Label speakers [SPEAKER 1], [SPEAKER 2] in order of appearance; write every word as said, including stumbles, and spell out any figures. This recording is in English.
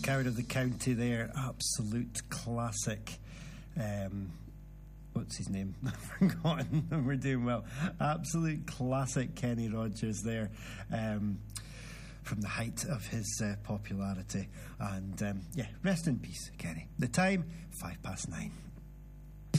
[SPEAKER 1] Coward of the County there. Absolute classic. Um, what's his name? I've forgotten. We're doing well. Absolute classic Kenny Rogers there. Um, from the height of his uh, popularity. And um, yeah, rest in peace, Kenny. The time, five past nine.